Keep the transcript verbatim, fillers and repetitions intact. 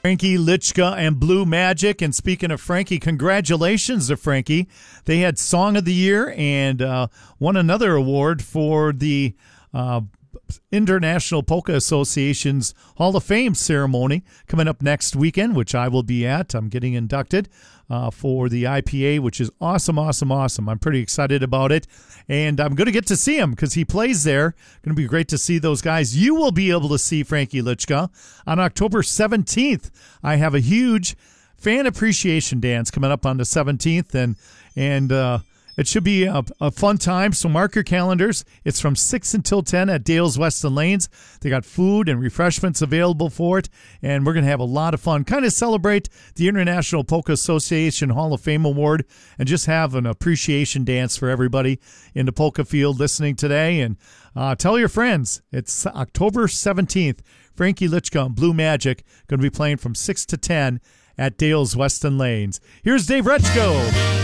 Frankie Lichka and Blue Magic. And speaking of Frankie, congratulations to Frankie. They had Song of the Year and uh, won another award for the uh, International Polka Association's Hall of Fame ceremony coming up next weekend, which I will be at. I'm getting inducted uh, for the I P A, which is awesome, awesome, awesome. I'm pretty excited about it. And I'm going to get to see him because he plays there. Going to be great to see those guys. You will be able to see Frankie Lichka on October seventeenth. I have a huge fan appreciation dance coming up on the seventeenth, and and uh, it should be a, a fun time. So mark your calendars. It's from six until ten at Dale's Weston Lanes. They got food and refreshments available for it, and we're going to have a lot of fun. Kind of celebrate the International Polka Association Hall of Fame Award and just have an appreciation dance for everybody in the polka field listening today. And uh, tell your friends. It's October seventeenth. Frankie Lichka and Blue Magic going to be playing from six to ten at Dale's Weston Lanes. Here's Dave Rechko.